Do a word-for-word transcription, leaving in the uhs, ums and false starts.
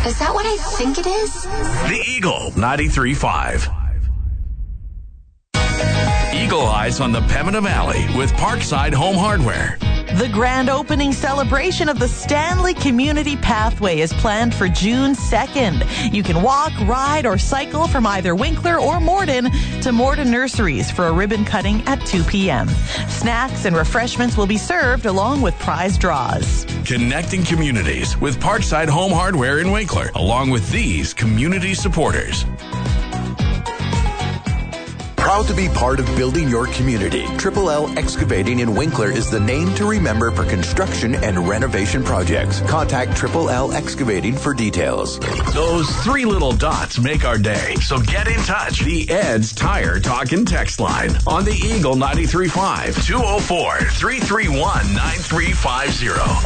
Is that what I think it is? The Eagle ninety-three point five. Eagle Eyes on the Pembina Valley with Parkside Home Hardware. The grand opening celebration of the Stanley Community Pathway is planned for June second. You can walk, ride, or cycle from either Winkler or Morden to Morden Nurseries for a ribbon cutting at two p.m. Snacks and refreshments will be served along with prize draws. Connecting communities with Parkside Home Hardware in Winkler, along with these community supporters. Proud to be part of building your community, Triple L Excavating in Winkler is the name to remember for construction and renovation projects. Contact Triple L Excavating for details. Those three little dots make our day, so get in touch. The Ed's Tire Talk and Text line on the Eagle ninety-three point five, two oh four, three three one, nine three five zero.